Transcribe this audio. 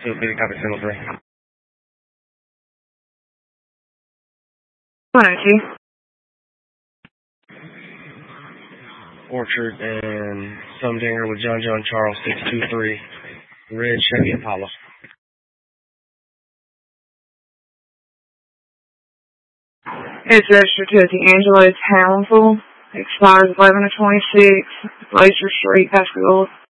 Big copy, single 3. 102. Orchard and Sumdinger with John Charles 623. Red Chevy Impala. It's registered to D'Angelo Townsville. Expires 11/26. Glacier Street, Pascagoula.